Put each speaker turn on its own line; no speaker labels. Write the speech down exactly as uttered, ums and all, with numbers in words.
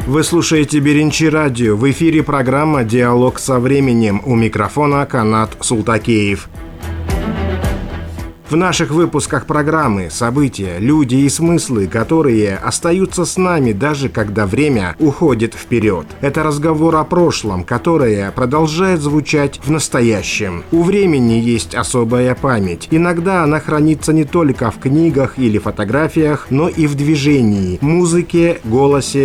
Вы слушаете Беренчи радио. В эфире программа «Диалог со временем». У микрофона Канат Султакеев. В наших выпусках программы события, люди и смыслы, которые остаются с нами даже когда время уходит вперед. Это разговор о прошлом, которое продолжает звучать в настоящем. У времени есть особая память. Иногда она хранится не только в книгах или фотографиях, но и в движении, музыке, голосе